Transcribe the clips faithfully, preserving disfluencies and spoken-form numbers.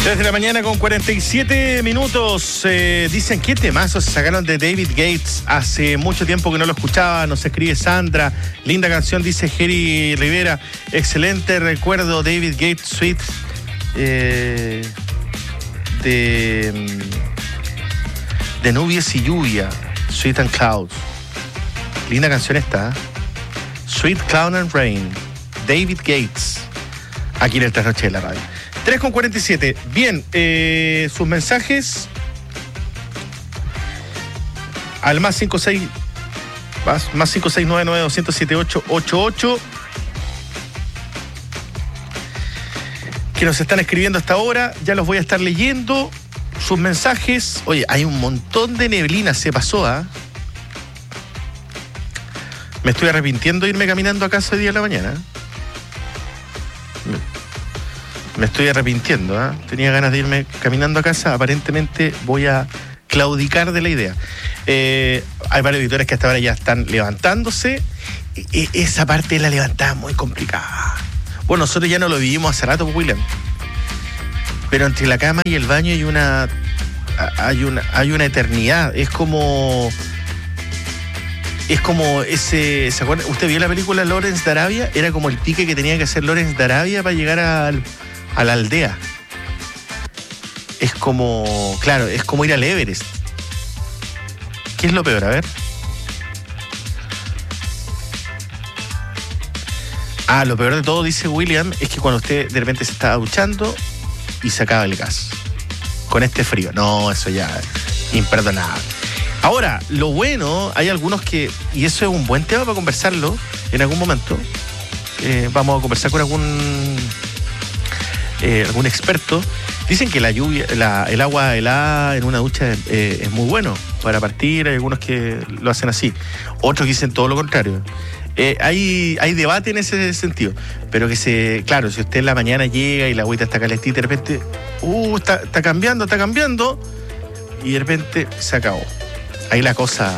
Desde la mañana con cuarenta y siete minutos. Eh, dicen qué temazos se sacaron de David Gates. Hace mucho tiempo que no lo escuchaba. Nos escribe Sandra. Linda canción, dice Jerry Rivera. Excelente recuerdo, David Gates Suite. Eh, de, de nubes y lluvia. Sweet and Clouds. Linda canción esta. ¿eh? Sweet Cloud and Rain. David Gates. Aquí en el Trasnoche de la Radio. tres con cuarenta y siete. Bien, eh, sus mensajes al más cinco seis más, más cinco seis nueve nueve dos cero siete ocho ocho ocho que nos están escribiendo hasta ahora. Ya los voy a estar leyendo. Sus mensajes. Oye, hay un montón de neblina. Se pasó, ¿ah? ¿eh? Me estoy arrepintiendo de irme caminando a casa hoy día de la mañana. Me estoy arrepintiendo, ¿eh? Tenía ganas de irme caminando a casa. Aparentemente voy a claudicar de la idea. Eh, hay varios editores que hasta ahora ya están levantándose. E- esa parte de la levantada es muy complicada. Bueno, nosotros ya no lo vivimos hace rato, William. Pero entre la cama y el baño hay una, hay una, hay una eternidad. Es como... Es como ese... ¿Se acuerdan? ¿Usted vio la película Lawrence de Arabia? Era como el pique que tenía que hacer Lawrence de Arabia para llegar al... a la aldea. Es como, claro, es como ir al Everest. ¿Qué es lo peor? A ver. Ah, lo peor de todo, dice William, es que cuando usted de repente se está duchando y se acaba el gas. Con este frío. No, eso ya es imperdonable. Ahora, lo bueno, hay algunos que, y eso es un buen tema para conversarlo en algún momento. Eh, vamos a conversar con algún... Eh, algún experto. Dicen que la lluvia, la, el agua helada en una ducha eh, es muy bueno para partir. Hay algunos que lo hacen así, otros que dicen todo lo contrario. Eh, hay, hay debate en ese sentido, pero que se, claro, si usted en la mañana llega y la agüita está calentita y de repente uh, está, está cambiando, está cambiando y de repente se acabó. Ahí la cosa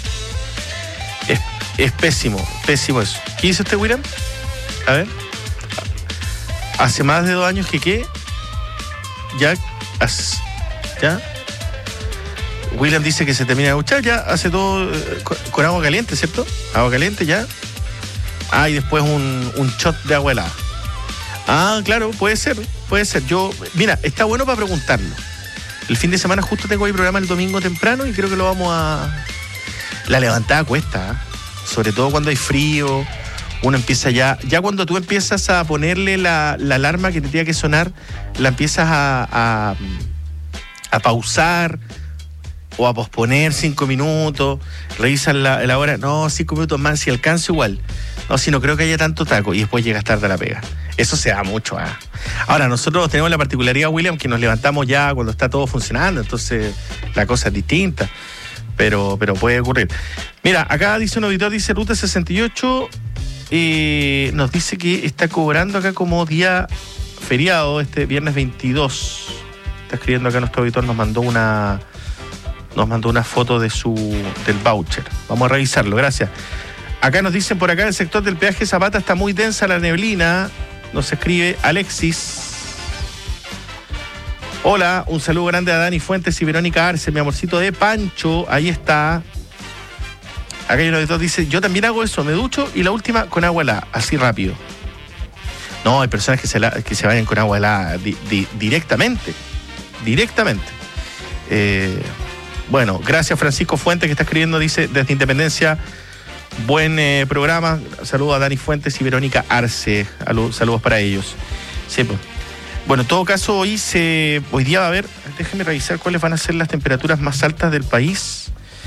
es, es pésimo, pésimo eso. ¿Qué dice usted, William? A ver. Hace más de dos años que qué. Ya. Ya. William dice que se termina de duchar. Ya hace todo eh, con, con agua caliente, ¿cierto? Agua caliente ya. Ah, y después un, un shot de agua helada. Ah, claro, puede ser. Puede ser. Yo. Mira, está bueno para preguntarlo. El fin de semana justo tengo ahí programa el domingo temprano y creo que lo vamos a. La levantada cuesta, ¿eh? Sobre todo cuando hay frío. Uno empieza ya, ya cuando tú empiezas a ponerle la, la alarma que te tenía que sonar, la empiezas a, a, a pausar o a posponer cinco minutos, revisas la, la hora, no, cinco minutos más, si alcanzo igual. No, si no creo que haya tanto taco y después llegas tarde a la pega. Eso se da mucho. ¿eh? Ahora, nosotros tenemos la particularidad, William, que nos levantamos ya cuando está todo funcionando, entonces la cosa es distinta, pero, pero puede ocurrir. Mira, acá dice un auditor, dice Ruta sesenta y ocho... Eh, nos dice que está cobrando acá como día feriado este viernes veintidós. Está escribiendo acá nuestro auditor, nos mandó una nos mandó una foto de su del voucher. Vamos a revisarlo, gracias. Acá nos dicen por acá, el sector del peaje Zapata está muy densa la neblina. Nos escribe Alexis. Hola, un saludo grande a Dani Fuentes y Verónica Arce, mi amorcito de Pancho. Ahí está. Acá hay uno de todos dice, yo también hago eso, me ducho y la última con agua helada, así rápido. No, hay personas que se, la, que se vayan con agua helada di, di, directamente, directamente. Eh, bueno, gracias Francisco Fuentes que está escribiendo, dice, desde Independencia, buen eh, programa, saludos a Dani Fuentes y Verónica Arce, saludos para ellos. Sí, pues. Bueno, en todo caso, hoy, se, hoy día va a haber, déjenme revisar cuáles van a ser las temperaturas más altas del país.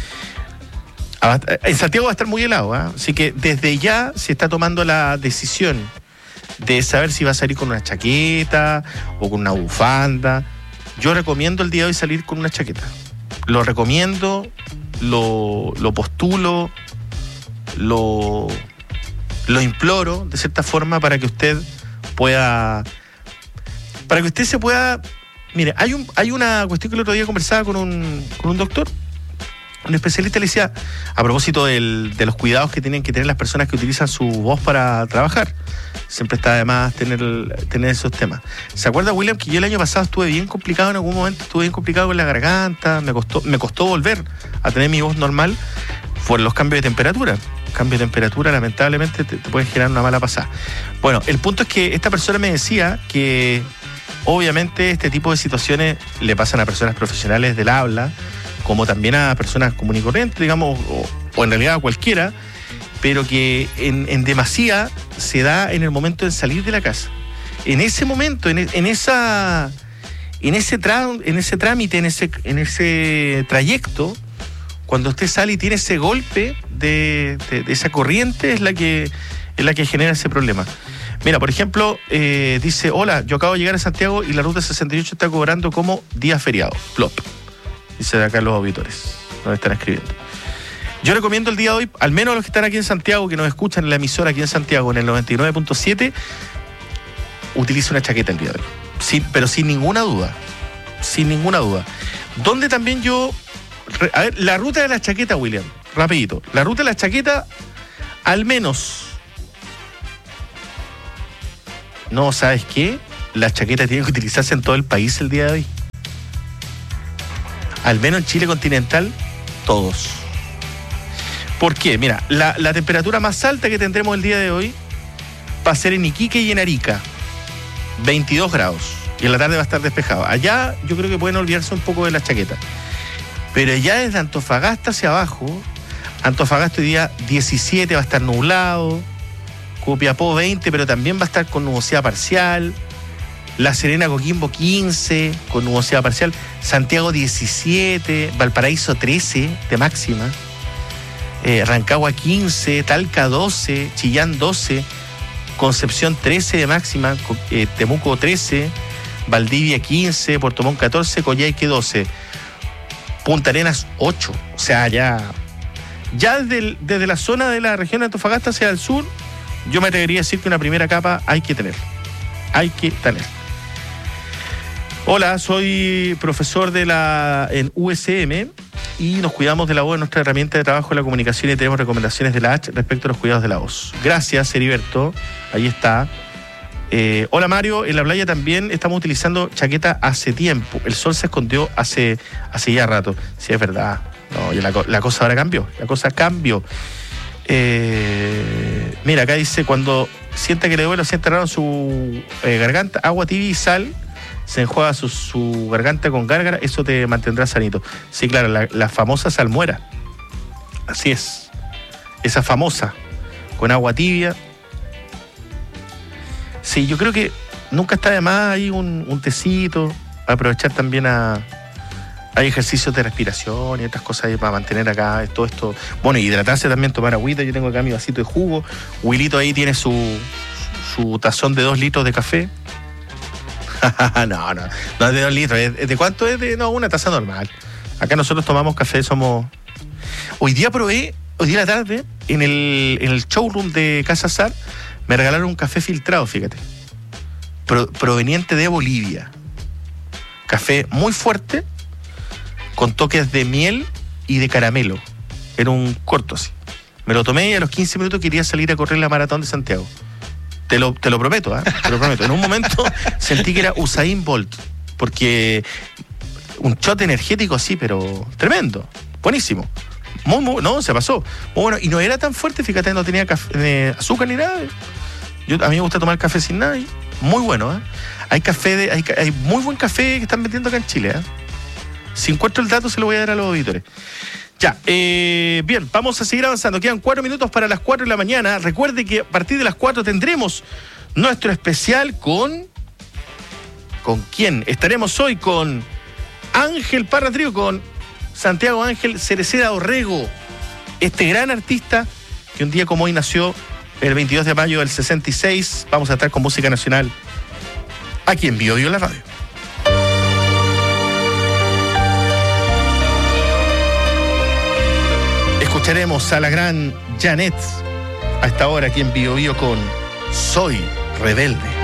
En Santiago va a estar muy helado, ¿eh? Así que desde ya se está tomando la decisión de saber si va a salir con una chaqueta o con una bufanda. Yo recomiendo el día de hoy salir con una chaqueta. Lo recomiendo, lo, lo postulo, lo, lo imploro de cierta forma para que usted pueda, para que usted se pueda. Mire, hay un, hay una cuestión que el otro día conversaba con un, con un doctor. Un especialista le decía, a propósito del, de los cuidados que tienen que tener las personas que utilizan su voz para trabajar, siempre está de más tener, tener esos temas. ¿Se acuerda, William, que yo el año pasado estuve bien complicado en algún momento? Estuve bien complicado con la garganta, me costó, me costó volver a tener mi voz normal por los cambios de temperatura. Cambio de temperatura, lamentablemente, te, te puede generar una mala pasada. Bueno, el punto es que esta persona me decía que obviamente este tipo de situaciones le pasan a personas profesionales del habla, como también a personas comunes y corrientes, digamos, o, o en realidad a cualquiera, pero que en, en demasía se da en el momento de salir de la casa. En ese momento, en, en esa en ese tra, en ese trámite, en ese, en ese trayecto, cuando usted sale y tiene ese golpe de, de, de esa corriente, es la que es la que genera ese problema. Mira, por ejemplo, eh, dice, hola, yo acabo de llegar a Santiago y la ruta sesenta y ocho está cobrando como día feriado. Plop. Dice de acá los auditores, nos están escribiendo. Yo recomiendo el día de hoy, al menos a los que están aquí en Santiago, que nos escuchan en la emisora aquí en Santiago, en el noventa y nueve punto siete, utilice una chaqueta el día de hoy. Sí, pero sin ninguna duda. Sin ninguna duda. Donde también yo... A ver, la ruta de la chaqueta, William, rapidito. La ruta de la chaqueta, al menos... No, ¿sabes qué? La chaqueta tiene que utilizarse en todo el país el día de hoy. Al menos en Chile continental, todos. ¿Por qué? Mira, la, la temperatura más alta que tendremos el día de hoy va a ser en Iquique y en Arica, veintidós grados. Y en la tarde va a estar despejado. Allá yo creo que pueden olvidarse un poco de la chaqueta. Pero ya desde Antofagasta hacia abajo, Antofagasta hoy día diecisiete, va a estar nublado. Copiapó veinte, pero también va a estar con nubosidad parcial. La Serena, Coquimbo quince, con nubosidad parcial. Santiago diecisiete, Valparaíso trece de máxima. Eh, Rancagua quince, Talca doce, Chillán doce, Concepción trece de máxima, eh, Temuco trece, Valdivia quince, Puerto Montt catorce, Coyhaique doce, Punta Arenas ocho. O sea, ya, ya desde, el, desde la zona de la región de Antofagasta hacia el sur, yo me atrevería a decir que una primera capa hay que tener. Hay que tener. Hola, soy profesor de la en U S M y nos cuidamos de la voz en nuestra herramienta de trabajo de la comunicación y tenemos recomendaciones de la H respecto a los cuidados de la voz. Gracias, Heriberto. Ahí está. Eh, hola, Mario. En la playa también estamos utilizando chaqueta hace tiempo. El sol se escondió hace, hace ya rato. Sí, es verdad. No, ya la, la cosa ahora cambió. La cosa cambió. Eh, mira, acá dice, cuando sienta que le duele o sienta raro en su eh, garganta, agua tibia y sal, se enjuaga su, su garganta con gárgara, eso te mantendrá sanito. Sí, claro, la, la famosa salmuera. Así es. Esa famosa, con agua tibia. Sí, yo creo que nunca está de más ahí un, un tecito, aprovechar también a... Hay ejercicios de respiración y otras cosas ahí para mantener acá todo esto. Bueno, hidratarse también, tomar agüita. Yo tengo acá mi vasito de jugo. Wilito ahí tiene su, su tazón de dos litros de café. no, no, no es de dos litros. ¿Es de cuánto es? De, no, una taza normal. Acá nosotros tomamos café, somos... Hoy día probé, hoy día a la tarde, en el, en el showroom de Casa Sar, me regalaron un café filtrado, fíjate. Pro, proveniente de Bolivia. Café muy fuerte, con toques de miel y de caramelo. Era un corto así. Me lo tomé y a los quince minutos quería salir a correr la maratón de Santiago. Te lo, te lo prometo, ¿eh? Te lo prometo. En un momento sentí que era Usain Bolt, porque un shot energético así, pero tremendo, buenísimo. Muy, muy, no, se pasó. Muy bueno, y no era tan fuerte, fíjate, no tenía café, eh, azúcar ni nada. Yo, a mí me gusta tomar café sin nada. Y muy bueno, ¿eh? Hay café, de, hay, hay muy buen café que están vendiendo acá en Chile, ¿eh? Si encuentro el dato, se lo voy a dar a los auditores. Ya, eh, bien, vamos a seguir avanzando. Quedan cuatro minutos para las cuatro de la mañana. Recuerde que a partir de las cuatro tendremos nuestro especial con... ¿Con quién? Estaremos hoy con Ángel Parra Trío, con Santiago Ángel Cereceda Orrego, este gran artista que un día como hoy nació el veintidós de mayo del sesenta y seis. Vamos a estar con música nacional aquí en Bio Bio la radio. Escucharemos a la gran Janet a esta hora aquí en Bio Bio con Soy Rebelde.